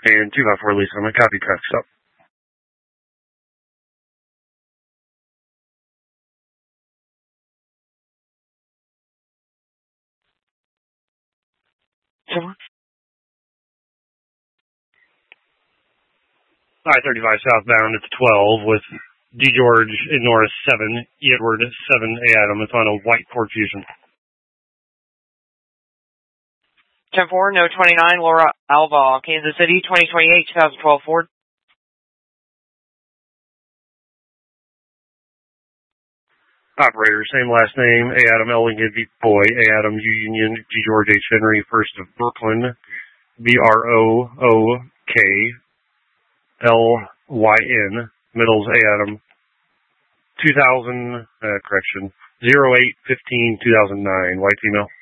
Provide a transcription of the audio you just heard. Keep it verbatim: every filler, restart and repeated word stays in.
And two five four Lisa, I'm going to copy traffic stop. I thirty-five southbound, it's twelve with D. George in Norris seven, E. Edward seven, A. Adam. It's on a white Ford Fusion. ten four, no twenty-nine, Laura Alva, Kansas City, twenty twenty-eight, twenty twelve Ford. Operator, same last name, A. Adam, L. Lincoln, V. Boy, A. Adam, U. Union, G. George H. Henry, first of Brooklyn, B. R. O. O. K. L. Y. N, middles, A. Adam, two thousand, uh, correction, zero eight fifteen two thousand nine, white female.